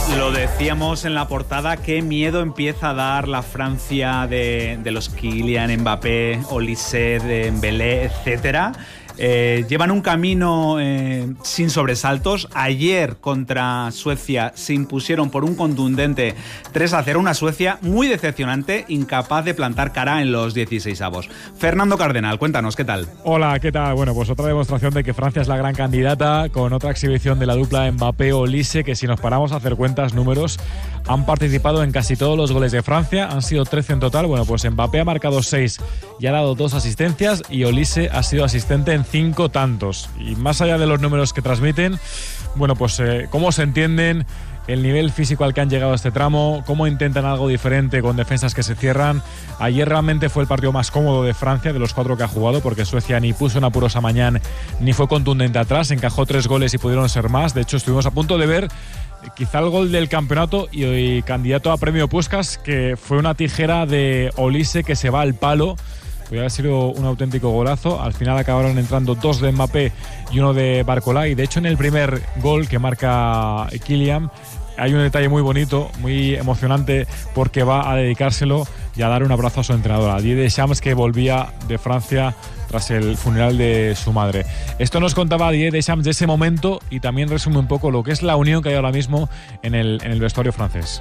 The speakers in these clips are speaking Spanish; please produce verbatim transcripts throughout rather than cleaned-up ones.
Lo decíamos en la portada, qué miedo empieza a dar la Francia de, de los Kylian Mbappé, Olise, Dembélé, etcétera. Eh, llevan un camino eh, sin sobresaltos. Ayer contra Suecia se impusieron por un contundente tres a cero, una Suecia muy decepcionante, incapaz de plantar cara en los dieciseisavos. Fernando Cardenal, cuéntanos, ¿qué tal? Hola, ¿qué tal? Bueno, pues otra demostración de que Francia es la gran candidata, con otra exhibición de la dupla Mbappé-Olise, que si nos paramos a hacer cuentas, números, han participado en casi todos los goles de Francia, han sido trece en total. Bueno, pues Mbappé ha marcado seis y ha dado dos asistencias, y Olise ha sido asistente en cinco tantos. Y más allá de los números que transmiten, bueno, pues eh, cómo se entienden, el nivel físico al que han llegado a este tramo, cómo intentan algo diferente con defensas que se cierran. Ayer realmente fue el partido más cómodo de Francia, de los cuatro que ha jugado, porque Suecia ni puso en apuros a Mañán, ni fue contundente atrás, encajó tres goles y pudieron ser más. De hecho, estuvimos a punto de ver quizá el gol del campeonato y, y candidato a premio Puskás, que fue una tijera de Olise que se va al palo. Podría haber sido un auténtico golazo. Al final acabaron entrando dos de Mbappé y uno de Barcola. Y de hecho, en el primer gol que marca Kylian, hay un detalle muy bonito, muy emocionante, porque va a dedicárselo y a dar un abrazo a su entrenadora, Didier Deschamps, que volvía de Francia tras el funeral de su madre. Esto nos contaba Didier Deschamps de ese momento, y también resume un poco lo que es la unión que hay ahora mismo en el, en el vestuario francés.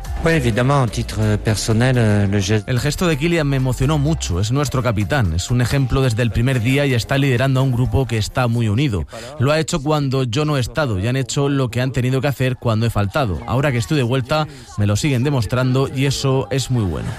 El gesto de Kylian me emocionó mucho. Es nuestro capitán, es un ejemplo desde el primer día y está liderando a un grupo que está muy unido. Lo ha hecho cuando yo no he estado y han hecho lo que han tenido que hacer cuando he faltado. Ahora que estoy de vuelta, me lo siguen demostrando y eso es muy bueno.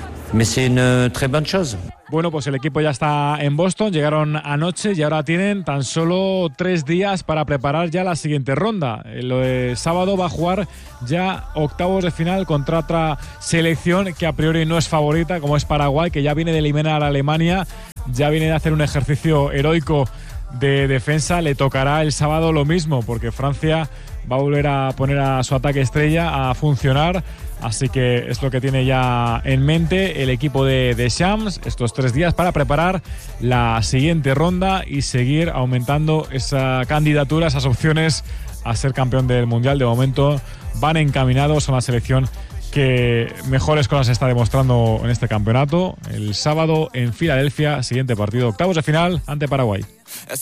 Bueno, pues el equipo ya está en Boston, llegaron anoche y ahora tienen tan solo tres días para preparar ya la siguiente ronda. El sábado va a jugar ya octavos de final contra otra selección que a priori no es favorita, como es Paraguay, que ya viene de eliminar a Alemania, ya viene de hacer un ejercicio heroico de defensa. Le tocará el sábado lo mismo, porque Francia va a volver a poner a su ataque estrella a funcionar. Así que es lo que tiene ya en mente el equipo de Deschamps, estos tres días para preparar la siguiente ronda y seguir aumentando esa candidatura, esas opciones a ser campeón del Mundial. De momento van encaminados a una selección que mejores cosas está demostrando en este campeonato. El sábado en Filadelfia, siguiente partido, octavos de final ante Paraguay.